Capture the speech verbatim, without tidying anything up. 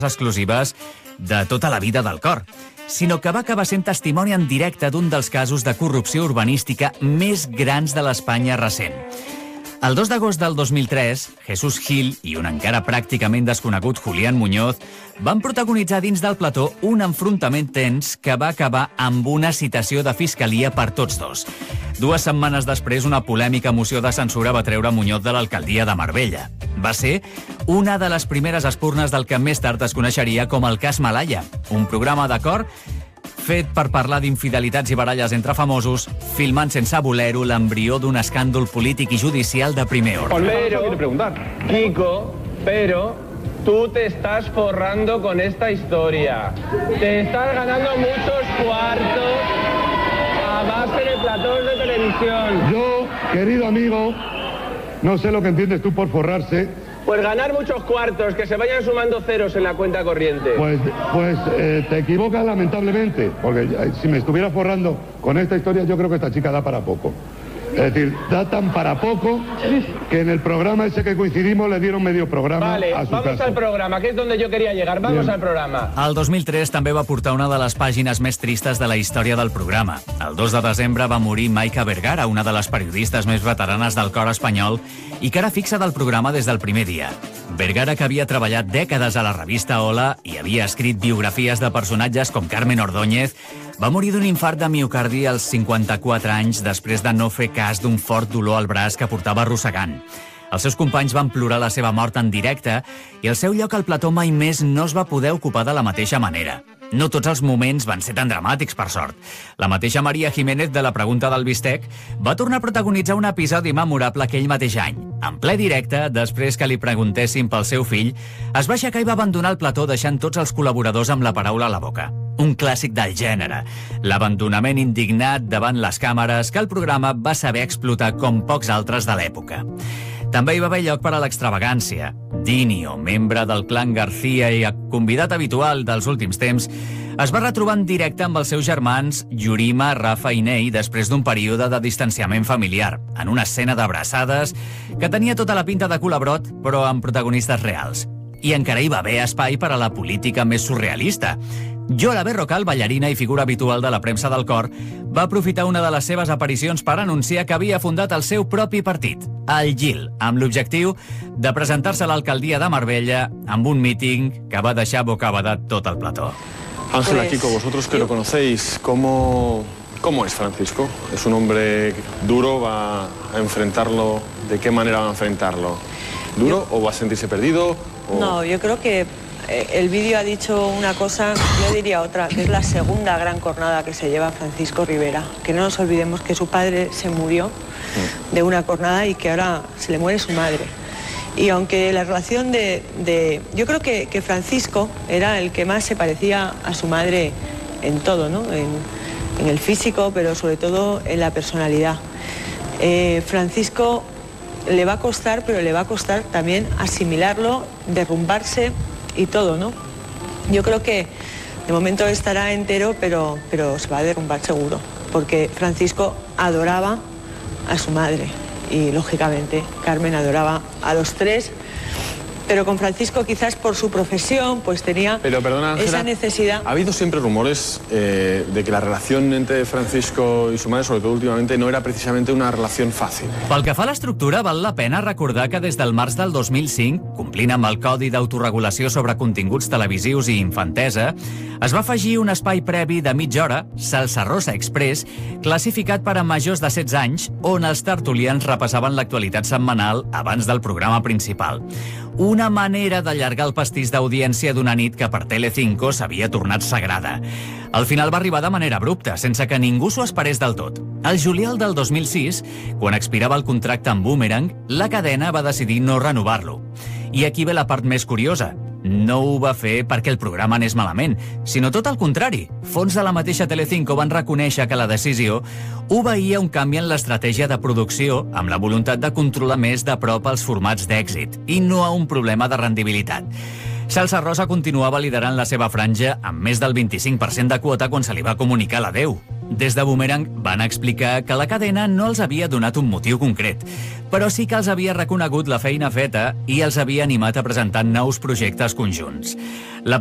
exclusives de tota la vida del cor, sinó que va acabar sent testimoni en directe d'un dels casos de corrupció urbanística més grans de l'Espanya recent. El dos d'agost del dos mil tres, Jesús Gil i un encara pràcticament desconegut Julián Muñoz van protagonitzar dins del plató un enfrontament tens que va acabar amb una citació de fiscalia per tots dos. Dues setmanes després, una polèmica moció de censura va treure Muñoz de l'alcaldia de Marbella. Va ser una de les primeres espurnes del que més tard es coneixeria com el cas Malaya, un programa de cor fet per parlar d'infidelitats i baralles entre famosos, filmant sense voler-ho l'embrió d'un escàndol polític i judicial de primer ordre. Pero, Kiko, pero tú te estás forrando con esta historia. Te estás ganando muchos cuartos a base de platós de televisión. Yo, querido amigo, no sé lo que entiendes tú por forrarse. Pues ganar muchos cuartos, que se vayan sumando ceros en la cuenta corriente. Pues, pues eh, te equivocas lamentablemente, porque eh, si me estuviera forrando con esta historia, yo creo que esta chica da para poco. Es decir, da tan para poco que en el programa ese que coincidimos le dieron medio programa vale, a su vamos casa. al programa, que es donde yo quería llegar. Vamos Bien. al programa. El dos mil tres també va portar una de les pàgines més tristes de la història del programa. El dos de desembre va morir Maica Vergara, una de les periodistes més veteranes del cor espanyol i que era fixa del programa des del primer dia. Vergara, que havia treballat dècades a la revista Hola i havia escrit biografies de personatges com Carmen Ordóñez, va morir d'un infart de miocardi als cinquanta-quatre anys després de no fer cas d'un fort dolor al braç que portava arrossegant. Els seus companys van plorar la seva mort en directe i el seu lloc al plató mai més no es va poder ocupar de la mateixa manera. No tots els moments van ser tan dramàtics, per sort. La mateixa Maria Jiménez, de la pregunta del bistec, va tornar a protagonitzar un episodi memorable aquell mateix any. En ple directe, després que li preguntessin pel seu fill, es va aixecar i va abandonar el plató deixant tots els col·laboradors amb la paraula a la boca. Un clàssic del gènere. L'abandonament indignat davant les càmeres que el programa va saber explotar com pocs altres de l'època. També hi va haver lloc per a l'extravagància. Dinio, membre del clan García i convidat habitual dels últims temps, es va retrobar en directe amb els seus germans Yurima, Rafa i Ney després d'un període de distanciament familiar, en una escena d'abraçades que tenia tota la pinta de culabrot, però amb protagonistes reals. I encara hi va haver espai per a la política més surrealista. Yola Berrocal, ballarina i figura habitual de la premsa del cor, va aprofitar una de les seves aparicions per anunciar que havia fundat el seu propi partit, el GIL, amb l'objectiu de presentar-se a l'alcaldia de Marbella amb un míting que va deixar bocabadat tot el plató. Ángela, Kiko, vosotros que lo conocéis, ¿cómo, ¿cómo es Francisco? ¿Es un hombre duro? ¿Va a enfrentarlo? ¿De qué manera va a enfrentarlo? ¿Duro yo... o va a sentirse perdido? O... No, yo creo que el vídeo ha dicho una cosa, yo diría otra, que es la segunda gran cornada que se lleva Francisco Rivera. Que no nos olvidemos que su padre se murió de una cornada y que ahora se le muere su madre. Y aunque la relación de... de yo creo que, que Francisco era el que más se parecía a su madre en todo, ¿no? En, en el físico, pero sobre todo en la personalidad. Eh, Francisco le va a costar, pero le va a costar también asimilarlo, derrumbarse y todo, ¿no? Yo creo que de momento estará entero, pero, pero se va a derrumbar seguro, porque Francisco adoraba a su madre y, lógicamente, Carmen adoraba a los tres, pero con Francisco quizás por su profesión pues tenía pero, perdona, Ángela, esa necesidad. Ha habido siempre rumores eh, de que la relación entre Francisco y su madre, sobre todo últimamente, no era precisamente una relación fàcil. Pel que fa a l'estructura, val la pena recordar que des del març del dos mil cinc, complint amb el Codi d'Autoregulació sobre Continguts Televisius i Infantesa, es va afegir un espai previ de mitja hora, Salsa Rosa Express, classificat per a majors de setze anys, on els tertulians repassaven l'actualitat setmanal abans del programa principal. Una manera d'allargar el pastís d'audiència d'una nit que per Telecinco s'havia tornat sagrada. Al final va arribar de manera abrupta, sense que ningú s'ho esperés del tot. Al juliol del dos mil sis, quan expirava el contracte amb Boomerang, la cadena va decidir no renovar-lo. I aquí ve la part més curiosa. No ho va fer perquè el programa anés malament, sinó tot el contrari. Fons de la mateixa Telecinco van reconèixer que la decisió obeïa un canvi en l'estratègia de producció amb la voluntat de controlar més de prop els formats d'èxit i no a un problema de rendibilitat. Salsa Rosa continuava liderant la seva franja amb més del vint-i-cinc per cent de quota quan se li va comunicar l'adeu. Des de Boomerang van explicar que la cadena no els havia donat un motiu concret, però sí que els havia reconegut la feina feta i els havia animat a presentar nous projectes conjunts. La